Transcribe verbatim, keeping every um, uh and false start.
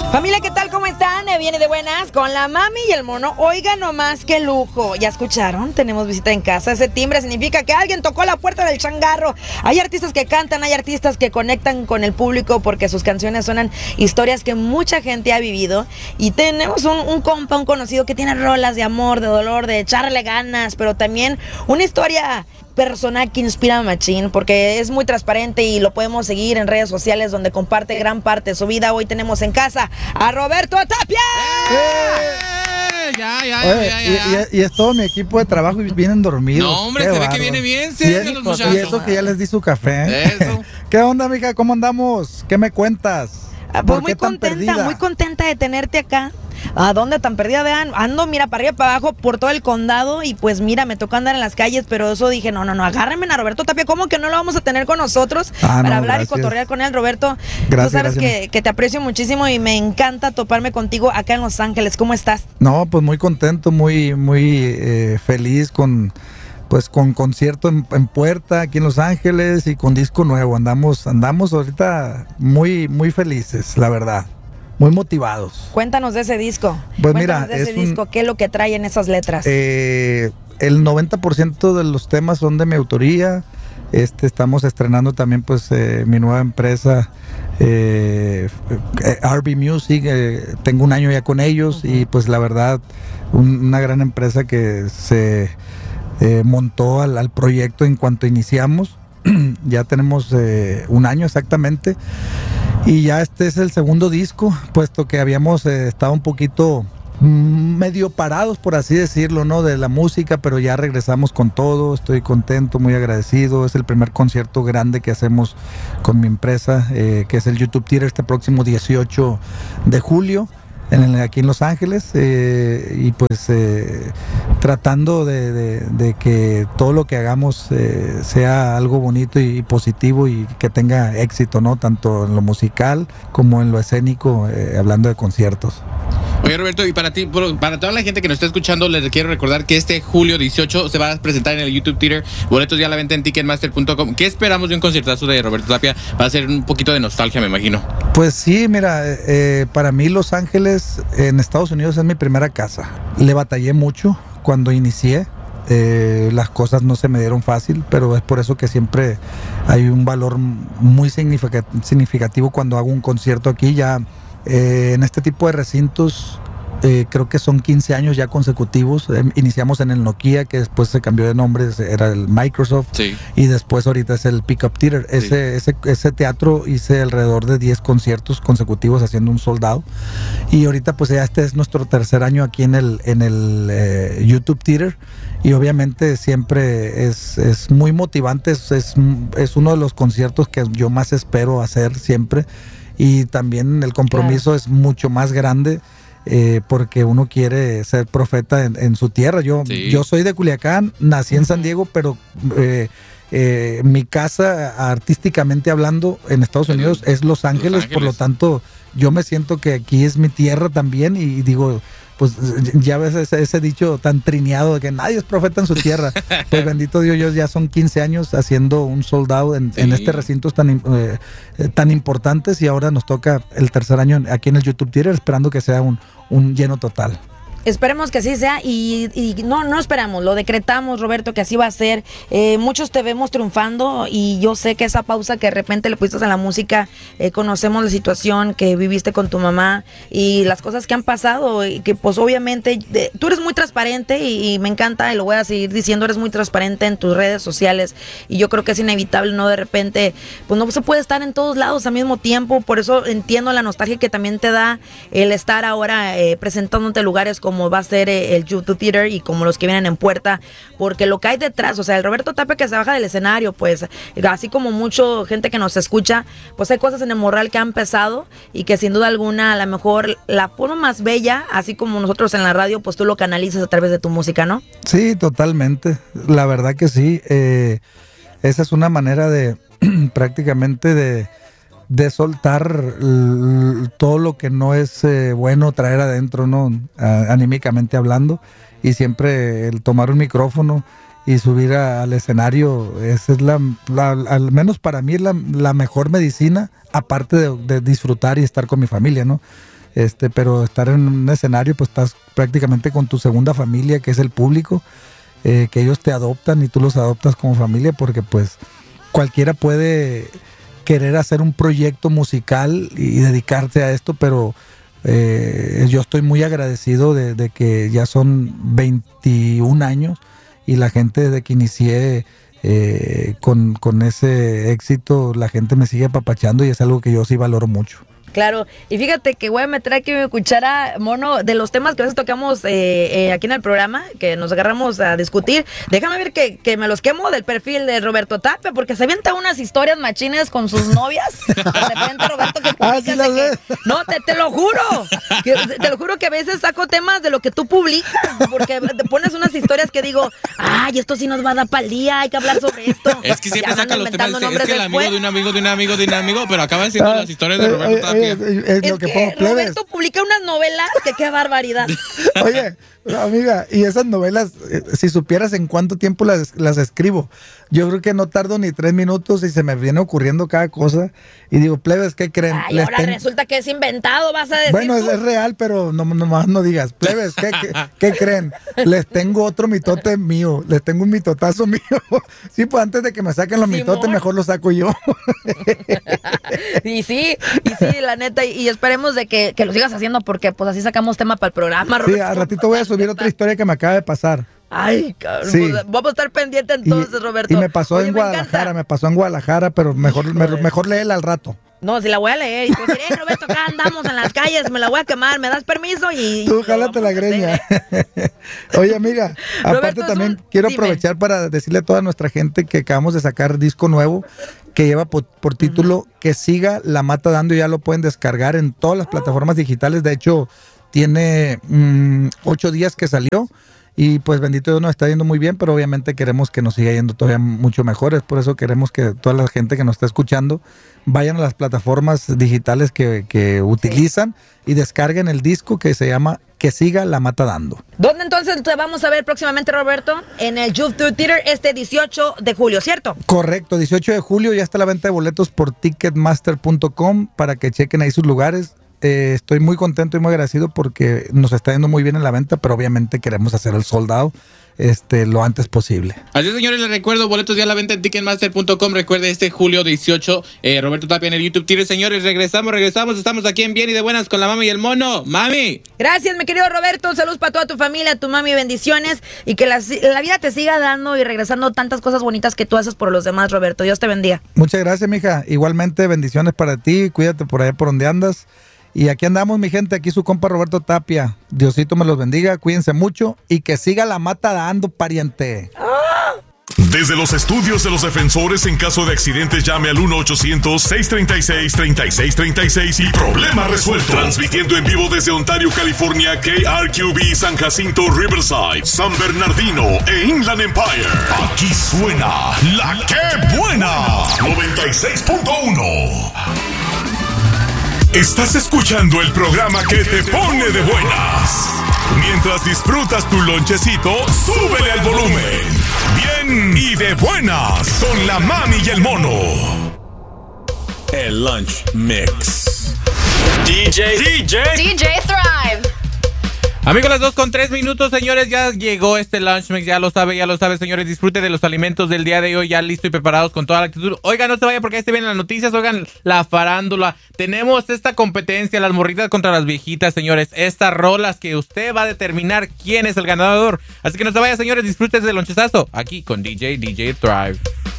Familia, ¿qué tal? ¿Cómo están? Eh, Viene de buenas con la mami y el mono. Oigan nomás, qué lujo. ¿Ya escucharon? Tenemos visita en casa. Ese timbre significa que alguien tocó la puerta del changarro. Hay artistas que cantan, hay artistas que conectan con el público porque sus canciones suenan historias que mucha gente ha vivido. Y tenemos un, un compa, un conocido que tiene rolas de amor, de dolor, de echarle ganas, pero también una historia personal que inspira a machín, porque es muy transparente y lo podemos seguir en redes sociales donde comparte gran parte de su vida. Hoy tenemos en casa a Roberto Tapia. ¡Eh! Ya, ya, Oye, ya, ya, ya. Y, y, y es todo mi equipo de trabajo y vienen dormidos. No, hombre, Qué se ve bárbaro. que viene bien Y, serio es- los muchachos. y eso que ya les di su café. Eso. ¿Qué onda, mija? ¿Cómo andamos? ¿Qué me cuentas? Ah, ¿Por Pues muy qué tan contenta, perdida? muy contenta de tenerte acá. ¿A dónde tan perdida de an- ando? Mira, para arriba, para abajo, por todo el condado. Y pues mira, me tocó andar en las calles, pero eso dije, no, no, no, agárrenme a Roberto Tapia. ¿Cómo que no lo vamos a tener con nosotros Ah, para no, hablar gracias. y cotorrear con él, Roberto? Gracias, Tú sabes gracias. que, que te aprecio muchísimo y me encanta toparme contigo acá en Los Ángeles. ¿Cómo estás? No, pues muy contento, muy, muy eh, feliz con, pues con concierto en, en puerta aquí en Los Ángeles y con disco nuevo. Andamos, andamos ahorita muy, muy felices, la verdad. Muy motivados. Cuéntanos de ese disco. Pues Cuéntanos mira, de ese es un- disco, ¿qué es lo que trae en esas letras? Eh, el noventa por ciento de los temas son de mi autoría. Este, estamos estrenando también pues eh, mi nueva empresa eh, eh, R B Music. Eh, tengo un año ya con ellos y pues la verdad un- una gran empresa que se eh, montó al, al proyecto en cuanto iniciamos. Ya tenemos eh, un año exactamente y ya este es el segundo disco, puesto que habíamos eh, estado un poquito mm, medio parados, por así decirlo, ¿no? De la música, pero ya regresamos con todo. Estoy contento, muy agradecido. Es el primer concierto grande que hacemos con mi empresa, eh, que es el YouTube Theater, este próximo dieciocho de julio. En el- aquí en Los Ángeles, eh, y pues eh, tratando de, de- de que todo lo que hagamos eh, sea algo bonito y positivo y que tenga éxito, ¿no? Tanto en lo musical como en lo escénico, eh, hablando de conciertos. Oye, Roberto, y para ti, por- para toda la gente que nos está escuchando, les quiero recordar que este julio dieciocho se va a presentar en el YouTube Theater. Boletos ya a la venta en ticketmaster punto com. ¿Qué esperamos de un conciertazo de Roberto Tapia? Va a ser un poquito de nostalgia, me imagino. Pues sí, mira, eh, para mí Los Ángeles en Estados Unidos es mi primera casa. Le batallé mucho cuando inicié. Eh, las cosas no se me dieron fácil, pero es por eso que siempre hay un valor muy significa- significativo cuando hago un concierto aquí. Ya eh, en este tipo de recintos eh, creo que son quince años ya consecutivos. Eh, iniciamos en el Nokia, que después se cambió de nombre, era el Microsoft. Sí. Y después ahorita es el Pickup Theater. Sí. Ese, ese, ese teatro hice alrededor de diez conciertos consecutivos haciendo un sold out. Y ahorita pues ya este es nuestro tercer año aquí en el, en el eh, YouTube Theater. Y obviamente siempre es, es muy motivante, es, es, es uno de los conciertos que yo más espero hacer siempre. Y también el compromiso es mucho más grande. Eh, porque uno quiere ser profeta en, en su tierra. Yo, Sí. yo soy de Culiacán, nací en San Diego, pero eh, eh, mi casa, artísticamente hablando, en Estados En Unidos es Los Ángeles, Ángeles. por lo tanto, yo me siento que aquí es mi tierra también y digo, pues ya ves ese, ese dicho tan trineado de que nadie es profeta en su tierra. Pues bendito Dios, yo ya son quince años haciendo un sold out en, Sí. en este recintos tan, im- eh, eh, tan importantes y ahora nos toca el tercer año aquí en el YouTube Theater esperando que sea un, un lleno total. Esperemos que así sea y, y no, no esperamos, lo decretamos, Roberto, que así va a ser. Eh, muchos te vemos triunfando y yo sé que esa pausa que de repente le pusiste a la música, eh, conocemos la situación que viviste con tu mamá y las cosas que han pasado y que pues obviamente de- tú eres muy transparente y, y me encanta y lo voy a seguir diciendo, eres muy transparente en tus redes sociales y yo creo que es inevitable, ¿no? De repente, pues no se puede estar en todos lados al mismo tiempo, por eso entiendo la nostalgia que también te da el estar ahora eh, presentándote en lugares como va a ser eh, el YouTube Theater y como los que vienen en puerta, porque lo que hay detrás, o sea, el Roberto Tapia que se baja del escenario, pues así como mucha gente que nos escucha, pues hay cosas en el morral que han pesado y que sin duda alguna a lo mejor la forma más bella, así como nosotros en la radio, pues tú lo canalizas a través de tu música, ¿no? Sí, totalmente. La verdad que sí. Eh, esa es una manera de prácticamente de, de soltar l- todo lo que no es eh, bueno traer adentro, ¿no? A- anímicamente hablando. Y siempre el tomar un micrófono y subir a- al escenario, esa es la, la- al menos para mí, la, la mejor medicina, aparte de, de disfrutar y estar con mi familia, ¿no? este, pero estar en un escenario, pues estás prácticamente con tu segunda familia, que es el público, eh, que ellos te adoptan y tú los adoptas como familia, porque pues cualquiera puede querer hacer un proyecto musical y dedicarse a esto, pero eh, yo estoy muy agradecido de, de que ya son veintiún años y la gente desde que inicié eh, con, con ese éxito, la gente me sigue apapachando y es algo que yo sí valoro mucho. Claro, y fíjate que voy a meter aquí mi cuchara, Mono, de los temas que a veces tocamos eh, eh, aquí en el programa, que nos agarramos a discutir. Déjame ver que, que me los quemo del perfil de Roberto Tapia, porque se avienta unas historias machines con sus novias. De repente, Roberto, que ah, ¿sí las ves? Que, no, te, te lo juro, que, te lo juro que a veces saco temas de lo que tú publicas, porque te pones unas historias que digo, ay, esto sí nos va a dar para el día, hay que hablar sobre esto. Es que siempre saca los temas, es que el amigo después. de un amigo de un amigo de un amigo, pero acaban siendo ah, las historias de Roberto eh, Tapia. Eh, eh, eh, es lo que, que Roberto publica unas novelas que qué barbaridad. Oye, amiga, y esas novelas, eh, si supieras en cuánto tiempo las, las escribo, yo creo que no tardo ni tres minutos y se me viene ocurriendo cada cosa y digo, plebes, ¿qué creen? Ay, Les ahora ten... resulta que es inventado, vas a decir. Bueno, es, es real, pero no, nomás no digas, plebes, ¿qué, qué, ¿qué creen? Les tengo otro mitote mío, les tengo un mitotazo mío. Sí, pues antes de que me saquen los Simón. mitotes, mejor los saco yo. Y sí, y sí, la neta, y, y esperemos de que, que lo sigas haciendo porque pues así sacamos tema para el programa, Roberto. Sí, al ratito voy a subir otra historia que me acaba de pasar. Ay, cabrón, sí. Pues, vamos a estar pendientes entonces, y, Roberto. Y me pasó Oye, en me Guadalajara, encanta. me pasó en Guadalajara, pero mejor, me, mejor léela al rato. No, si la voy a leer y tú diré, Roberto, acá andamos en las calles, me la voy a quemar, ¿me das permiso? Y tú jálate la greña. Oye, amiga, aparte también un... quiero Dime. aprovechar para decirle a toda nuestra gente que acabamos de sacar disco nuevo que lleva por, por título uh-huh. Que siga la mata dando, ya lo pueden descargar en todas las plataformas digitales, de hecho tiene mmm, ocho días que salió. Y pues bendito Dios nos está yendo muy bien, pero obviamente queremos que nos siga yendo todavía mucho mejor. Es por eso queremos que toda la gente que nos está escuchando vayan a las plataformas digitales que, que utilizan y descarguen el disco que se llama Que siga la mata dando. ¿Dónde entonces te vamos a ver próximamente, Roberto? En el YouTube Theater este dieciocho de julio, ¿cierto? Correcto, dieciocho de julio ya está la venta de boletos por ticketmaster punto com para que chequen ahí sus lugares. Eh, estoy muy contento y muy agradecido porque nos está yendo muy bien en la venta, pero obviamente queremos hacer el sold out este, lo antes posible. Así es, señores, les recuerdo, boletos ya a la venta en ticketmaster punto com. Recuerde, este julio dieciocho, eh, Roberto Tapia en el YouTube Theater. Señores, regresamos, regresamos, estamos aquí en Bien y de Buenas con la mami y el mono. ¡Mami! Gracias, mi querido Roberto, saludos para toda tu familia, tu mami, bendiciones, y que la, la vida te siga dando y regresando tantas cosas bonitas que tú haces por los demás, Roberto. Dios te bendiga. Muchas gracias, mija. Igualmente, bendiciones para ti, cuídate por allá por donde andas. Y aquí andamos, mi gente, aquí su compa Roberto Tapia. Diosito me los bendiga, cuídense mucho y que siga la mata dando, pariente. Desde los estudios de los defensores, en caso de accidentes, llame al uno ochocientos, seiscientos treinta y seis, treinta y seis treinta y seis y problema resuelto. Transmitiendo en vivo desde Ontario, California, K R Q B, San Jacinto, Riverside, San Bernardino e Inland Empire. Aquí suena La Que Buena, noventa y seis punto uno. Estás escuchando el programa que te pone de buenas. Mientras disfrutas tu lonchecito, súbele al volumen. Bien y de buenas con la mami y el mono. El Lunch Mix. D J. D J. D J Thrive. Amigos, las dos con tres minutos, señores, ya llegó este Lunch Mix, ya lo sabe, ya lo sabe, señores, disfrute de los alimentos del día de hoy, ya listos y preparados con toda la actitud. Oigan, no se vaya porque ahí se vienen las noticias, oigan, la farándula, tenemos esta competencia, las morritas contra las viejitas, señores, estas rolas que usted va a determinar quién es el ganador. Así que no se vaya, señores, disfrute del lonchezazo, aquí con D J, D J Thrive.